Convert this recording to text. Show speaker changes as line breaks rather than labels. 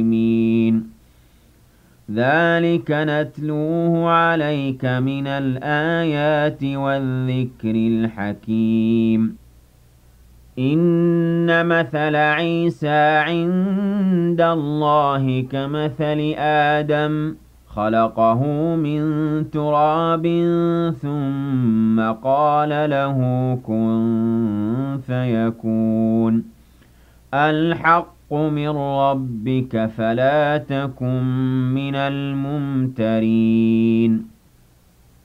ذلك نتلوه عليك من الآيات والذكر الحكيم إن مثل عيسى عند الله كمثل آدم خلقه من تراب ثم قال له كن فيكون الحق من ربك فلا تكن من الممترين